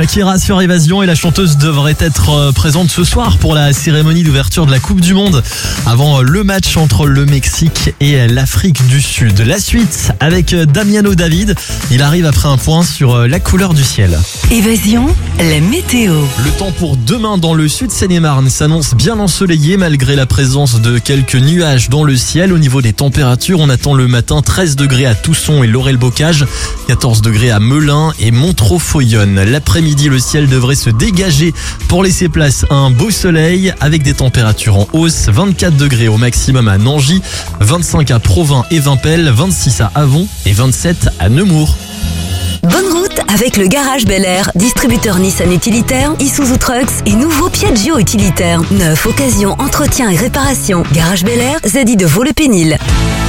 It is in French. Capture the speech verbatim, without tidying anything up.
Shakira sur Évasion et la chanteuse devrait être présente ce soir pour la cérémonie d'ouverture de la Coupe du Monde avant le match entre le Mexique et l'Afrique du Sud. La suite avec Damiano David, il arrive après un point sur la couleur du ciel. Évasion, la météo. Le temps pour demain dans le sud Seine-et-Marne s'annonce bien ensoleillé malgré la présence de quelques nuages dans le ciel. Au niveau des températures, on attend le matin treize degrés à Tousson et Laurel-Bocage, quatorze degrés à Melun et Montreux-Foyonne. L'après-midi, le ciel devrait se dégager pour laisser place à un beau soleil avec des températures en hausse. vingt-quatre degrés au maximum à Nangy, vingt-cinq à Provins et Vimpel, vingt-six à Avon et vingt-sept à Nemours. Bonne route avec le Garage Bel Air, distributeur Nissan utilitaire, Isuzu Trucks et nouveau Piaggio utilitaire. Neuf, occasion, entretien et réparation. Garage Bel Air, Z I de Vaux-le-Pénil.